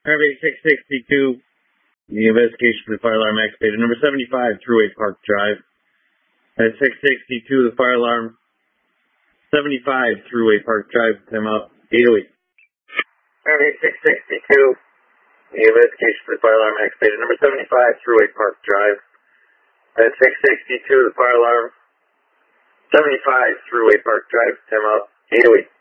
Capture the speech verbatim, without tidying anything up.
Firebase six sixty-two, the investigation for the fire alarm activated. Number seventy-five, Thruway Park Drive. At six sixty-two, the fire alarm. seventy-five, Thruway Park Drive. Time out. eight oh eight. Firebase six sixty-two, the investigation for the fire alarm activated. Number seventy-five, Thruway Park Drive. At six sixty-two, the fire alarm. seventy-five, Thruway Park Drive. Time out. eight oh eight.